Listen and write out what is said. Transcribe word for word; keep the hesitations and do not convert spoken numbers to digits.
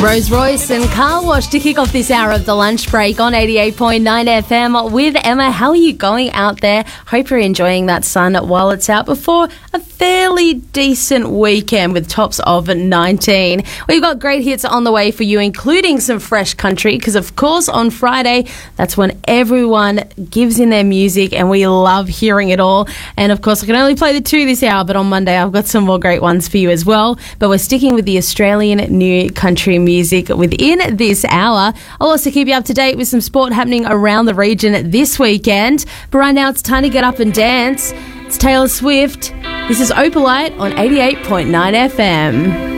Rose Royce and Car Wash to kick off this hour of the lunch break on eighty-eight point nine F M with Emma. How are you going out there? Hope you're enjoying that sun while it's out before a fairly decent weekend with tops of nineteen. We've got great hits on the way for you, including some fresh country, because of course on Friday, that's when everyone gives in their music and we love hearing it all. And of course, I can only play the two this hour, but on Monday I've got some more great ones for you as well. But we're sticking with the Australian new country music within this hour. I'll also keep you up to date with some sport happening around the region this weekend. But right now it's time to get up and dance. It's Taylor Swift. This is Opalite on eighty-eight point nine F M.